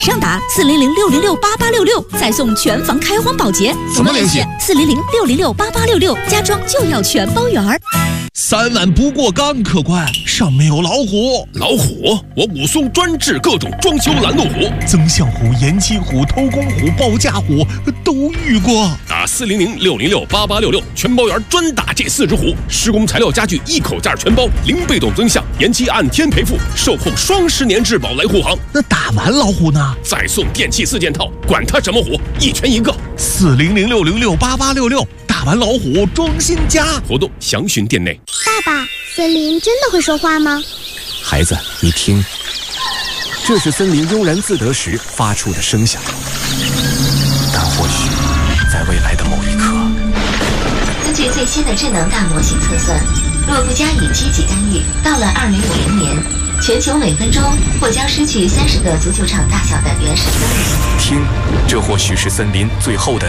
上打400-606-8866，再送全房开荒保洁。 怎么联系 ？400-606-8866，家装就要全包圆儿。 3万不过岗，客官，上面有老虎。 老虎？我武松专治各种装修拦路虎， 增象虎、延期虎、偷工虎、报价虎都遇过。 打400-606-8866，全包圆专打这4只虎。施工材料家具一口价全包，零被动增项，延期按天赔付，售后双10年质保来护航。 那打完老虎呢？ 再送电器4件套，管它什么虎，一拳一个。 400-606-8866，打完老虎装新家。 活动详询店内。 爸爸，森林真的会说话吗？ 孩子，你听，这是森林悠然自得时发出的声响。但或许在未来的某一刻， 根据最新的智能大模型测算，若不加以积极干预，到了2050年，全球每分钟或将失去30个足球场大小的原始森林。 听，这或许是森林最后的